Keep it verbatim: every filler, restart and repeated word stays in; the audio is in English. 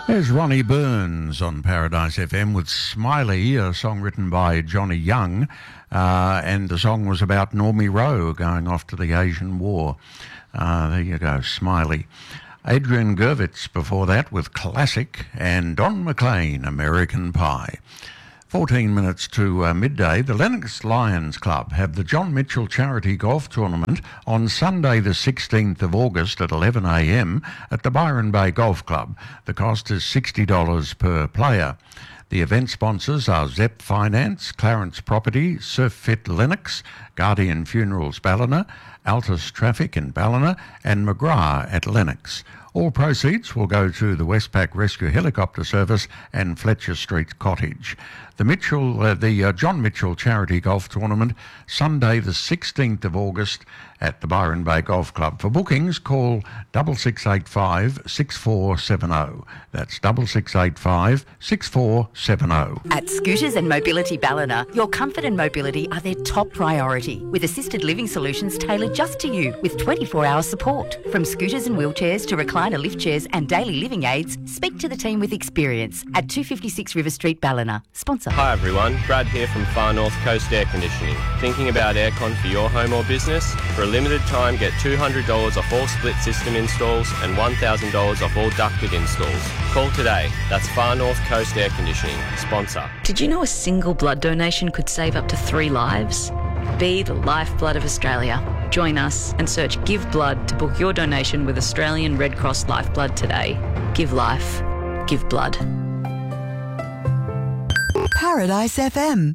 There's Ronnie Burns on Paradise F M with Smiley, a song written by Johnny Young, uh, and the song was about Normie Rowe going off to the Asian War. Uh, there you go, Smiley. Adrian Gervitz before that with Classic, and Don McLean, American Pie. fourteen minutes to uh, midday, the Lennox Lions Club have the John Mitchell Charity Golf Tournament on Sunday the sixteenth of August at eleven a m at the Byron Bay Golf Club. The cost is sixty dollars per player. The event sponsors are Zep Finance, Clarence Property, Surf Fit Lennox, Guardian Funerals Ballina, Altus Traffic in Ballina, and McGrath at Lennox. All proceeds will go to the Westpac Rescue Helicopter Service and Fletcher Street Cottage. The Mitchell, uh, the uh, John Mitchell Charity Golf Tournament, Sunday the sixteenth of August at the Byron Bay Golf Club. For bookings, call six six eight five, six four seven zero. That's six six eight five, six four seven zero. At Scooters and Mobility Ballina, your comfort and mobility are their top priority, with assisted living solutions tailored just to you, with twenty-four hour support. From scooters and wheelchairs to recliner lift chairs and daily living aids, speak to the team with experience at two fifty-six River Street, Ballina. Sponsor. Hi everyone, Brad here from Far North Coast Air Conditioning. Thinking about aircon for your home or business? For a limited time, get two hundred dollars off all split system installs and one thousand dollars off all ducted installs. Call today. That's Far North Coast Air Conditioning. Sponsor. Did you know a single blood donation could save up to three lives? Be the lifeblood of Australia. Join us and search Give Blood to book your donation with Australian Red Cross Lifeblood today. Give life. Give blood. Paradise F M.